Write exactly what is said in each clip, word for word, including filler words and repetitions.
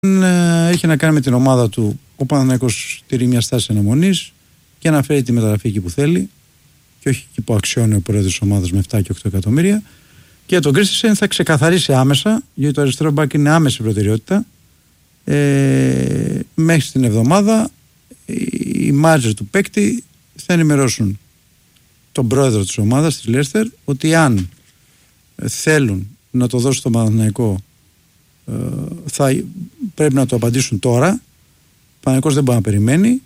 έχει να κάνει με την ομάδα του. Ο Παναθηναϊκός τηρεί μια στάση αναμονής και να φέρει τη μεταγραφή εκεί που θέλει και όχι εκεί που αξιώνει ο πρόεδρος της ομάδας με επτά και οκτώ εκατομμύρια. Και τον Κρίστενσεν θα ξεκαθαρίσει άμεσα, γιατί το αριστερό μπακ είναι άμεση προτεραιότητα. Ε, μέχρι την εβδομάδα οι μάτζερ του παίκτη θα ενημερώσουν τον πρόεδρο της ομάδας της Λέστερ ότι αν θέλουν να το δώσουν στον Παναθηναϊκό ε, θα πρέπει να το απαντήσουν τώρα. Ο Παναθηναϊκός δεν μπορεί να περιμένει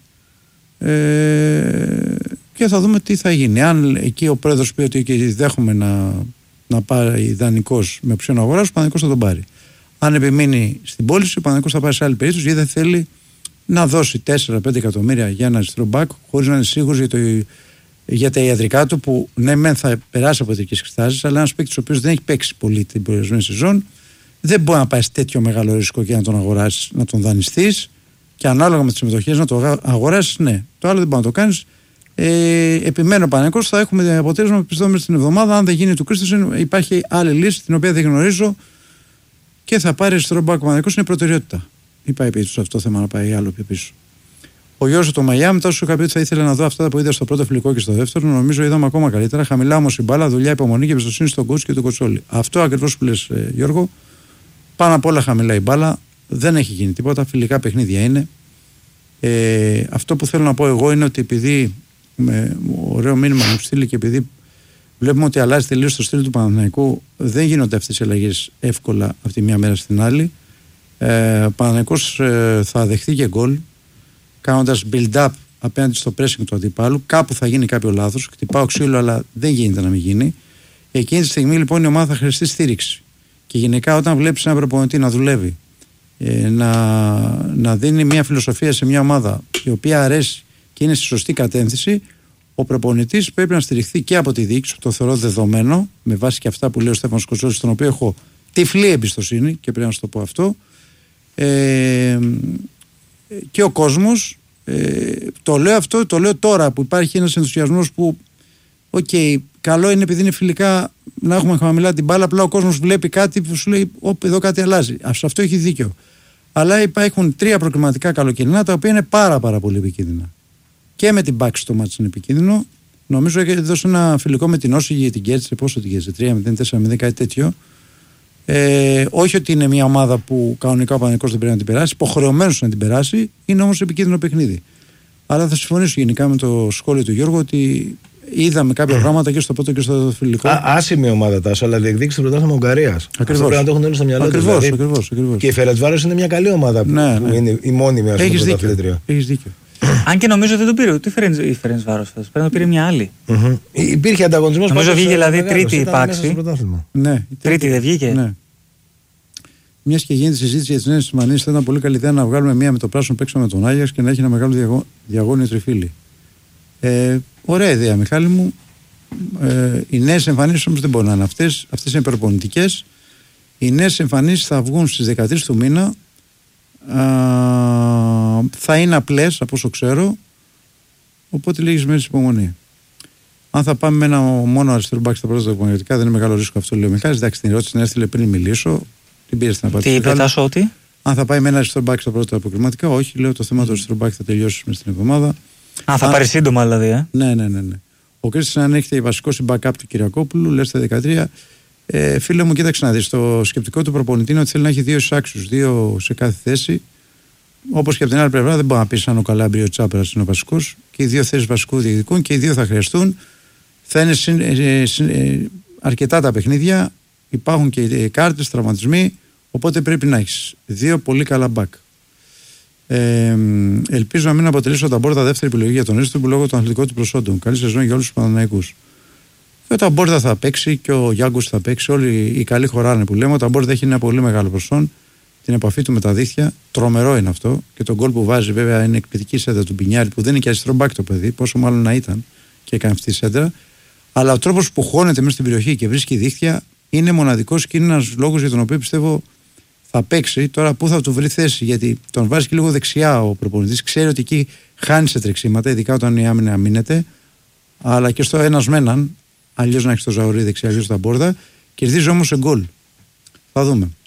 ε, και θα δούμε τι θα γίνει. Αν εκεί ο πρόεδρος πει ότι δέχομαι να, να πάρει δανεικός με οψιόν αγοράς, ο Παναθηναϊκός θα τον πάρει. Αν επιμείνει στην πώληση, ο Παναθηναϊκός θα πάει σε άλλη περίπτωση γιατί δεν θέλει να δώσει τέσσερα πέντε εκατομμύρια για ένα αριστερό μπακ χωρίς να είναι σίγουρος για, το, για τα ιατρικά του, που ναι, μεν θα περάσει από ιατρικές εξετάσεις, αλλά ένας παίκτης ο οποίος δεν έχει παίξει πολύ την προηγούμενη σεζόν δεν μπορεί να πάει σε τέτοιο μεγάλο ρίσκο και να τον αγοράσεις, να τον δανειστείς και ανάλογα με τις συμμετοχές να το αγοράσεις. Ναι, το άλλο δεν μπορεί να το κάνεις. Ε, επιμένω Παναθηναϊκός, θα έχουμε αποτέλεσμα πιστεύω μέσα στην εβδομάδα. Αν δεν γίνει του Κρίστενσεν, υπάρχει άλλη λύση την οποία δεν γνωρίζω και θα πάρει αριστερό μπακ. Ο Παναθηναϊκός είναι προτεραιότητα. Είπα επί του αυτό το θέμα να πάει άλλο πιο πίσω. Ο Γιώργος το Μαϊάμι, μετά σου είχα πει ότι θα ήθελα να δω αυτά που είδα στο πρώτο φιλικό και στο δεύτερο. Νομίζω είδαμε ακόμα καλύτερα. Χαμηλά όμως η μπάλα, δουλειά, υπομονή και εμπιστοσύνη στον coach και τον Κοτσόλη. Αυτό ακριβώς που λες, ε, Γιώργο. Πάνω απ' όλα χαμηλά η μπάλα. Δεν έχει γίνει τίποτα. Φιλικά παιχνίδια είναι. Ε, αυτό που θέλω να πω εγώ είναι ότι επειδή με ωραίο μήνυμα μου στείλει και επειδή βλέπουμε ότι αλλάζει τελείως το στυλ του Παναθηναϊκού, δεν γίνονται αυτές οι αλλαγές εύκολα από τη μία μέρα στην άλλη. Ε, ο Παναθηναϊκός ε, θα δεχθεί και γκολ κάνοντας build-up απέναντι στο pressing του αντιπάλου. Κάπου θα γίνει κάποιο λάθος. Χτυπάω ξύλο, αλλά δεν γίνεται να μην γίνει. Εκείνη τη στιγμή λοιπόν η ομάδα θα χρειαστεί στήριξη. Και γενικά όταν βλέπεις έναν προπονητή να δουλεύει, ε, να, να δίνει μια φιλοσοφία σε μια ομάδα η οποία αρέσει και είναι στη σωστή κατεύθυνση, ο προπονητής πρέπει να στηριχθεί και από τη διοίκηση, το θεωρώ δεδομένο, με βάση και αυτά που λέει ο Στέφανος Κοτσόλης, στον οποίο έχω τυφλή εμπιστοσύνη και πρέπει να σου το πω αυτό. Ε, και ο κόσμος, ε, το λέω αυτό, το λέω τώρα που υπάρχει ένας ενθουσιασμός που οκ, okay, καλό είναι επειδή είναι φιλικά να έχουμε χαμηλά την μπάλα, απλά ο κόσμος βλέπει κάτι που σου λέει όπ, εδώ κάτι αλλάζει. Σε αυτό έχει δίκιο. Αλλά υπάρχουν τρία προκληματικά καλοκαιρινά τα οποία είναι πάρα πάρα πολύ επικίνδυνα. Και με την μπάξη στο μάτι είναι επικίνδυνο. Νομίζω ότι έδωσε ένα φιλικό με την Όσιγη για την κέρδισε. Πόσο την κέρδισε, τρία μηδέν, τέσσερα μηδέν, κάτι τέτοιο. Ε, όχι ότι είναι μια ομάδα που κανονικά ο Παναθηναϊκός δεν πρέπει να την περάσει, υποχρεωμένος να την περάσει, είναι όμως επικίνδυνο παιχνίδι. Αλλά θα συμφωνήσω γενικά με το σχόλιο του Γιώργου ότι είδαμε κάποια πράγματα και στο πρώτο και στο φιλικό. Α, άσημη ομάδα τάσο, αλλά διεκδίκησε το πρωτάθλημα Ουγγαρίας. Ακριβώς. Αυτό πρέπει να το έχουν όλοι στο μυαλό τους. Ακριβώς, δηλαδή. ακριβώς, ακριβώς. Και η Φερεντσβάρος είναι μια καλή ομάδα που, ναι, που ναι. είναι η μόνιμη ας πούμε πρωταθλήτρια. Έχεις δίκιο. Αν και νομίζω δεν τον πήρε ούτε η Φερεντσβάρος φέτος. Πρέπει να πήρε μια άλλη. Mm-hmm. Υπήρχε ανταγωνισμός. Νομίζω βγήκε δηλαδή τρίτη υπάρξη. Ναι, τρίτη δεν βγήκε. Ναι. Μια και γίνεται συζήτηση για τις νέες συμμανίες, θα ήταν πολύ καλή ιδέα να βγάλουμε μία με το πράσινο παίξο με τον Άγιαξ και να έχει ένα μεγάλο διαγω... διαγώνιο τριφύλι. Ε, ωραία ιδέα, Μιχάλη μου. Ε, οι νέες εμφανίσεις όμως δεν μπορούν να είναι αυτές. Αυτές είναι υπεροπονητικές. Οι νέες εμφανίσεις θα βγουν στις δεκατρείς του μήνα. Α, θα είναι απλές από όσο ξέρω. Οπότε λίγες μέρες υπομονή. Αν θα πάμε με ένα μόνο αριστερό μπακ στα πρώτα επαγγελματικά, δεν είναι μεγάλο ρίσκο αυτό, λέει ο Μιχάλης. Εντάξει, την ερώτηση την έστειλε πριν μιλήσω. Την πήρε στην απάντηση. Τι είπε, Τάσο, ότι. Αν θα πάει με ένα αριστερό μπακ στα πρώτα αποκριματικά, όχι. Λέω το θέμα του αριστερού μπακ θα τελειώσει μέσα στην εβδομάδα. Α, θα Α, πάρει σύντομα δηλαδή. Ε? Ναι, ναι, ναι. ναι. Ο Κρίστης, αν έχετε βασικό backup του Κυριακόπουλου, λες τα δεκατρία. Ε, φίλε μου, κοίταξε να δεις. Το σκεπτικό του προπονητή είναι ότι θέλει να έχει δύο άξιους, δύο σε κάθε θέση. Όπως και από την άλλη πλευρά, δεν μπορεί να πει αν ο Καλάμπριο Τσάπερας είναι ο βασικός. Και οι δύο θέσεις βασικού διεκδικούν και οι δύο θα χρειαστούν. Θα είναι συν, ε, συν, ε, αρκετά τα παιχνίδια. Υπάρχουν και οι κάρτες, τραυματισμοί. Οπότε πρέπει να έχει δύο πολύ καλά back. Ε, ελπίζω να μην αποτελέσει ο Ταμπόρτα δεύτερη επιλογή για τον Ρίστο λόγω των αθλητικών του προσόντων. Καλή σεζόν για όλους τους Παναθηναϊκούς. Και ο Ταμπόρτα θα παίξει και ο Γιάνγκος θα παίξει. Όλοι οι καλοί χωράνε που λέμε. Ο Ταμπόρτα έχει ένα πολύ μεγάλο προσόν. Την επαφή του με τα δίχτυα. Τρομερό είναι αυτό. Και τον γκολ που βάζει βέβαια είναι εκπληκτική σέντρα του Μπινιάρη που δεν είναι και αριστερό μπακ το παιδί. Πόσο μάλλον να ήταν και έκανε αυτή τη σέντρα. Αλλά ο τρόπος που χώνεται μέσα στην περιοχή και βρίσκει δίχτυα είναι μοναδικός και είναι ένας λόγος για τον οποίο πιστεύω θα παίξει. Τώρα πού θα του βρει θέση, γιατί τον βάζει και λίγο δεξιά ο προπονητής. Ξέρει ότι εκεί χάνει σε τρεξίματα, ειδικά όταν η άμυνα αμήνεται. Αλλά και στο ένας με έναν, αλλιώς να έχει το Ζαουρί δεξιά, αλλιώς τα μπόρδα. Κερδίζει όμως σε γκολ. Θα δούμε.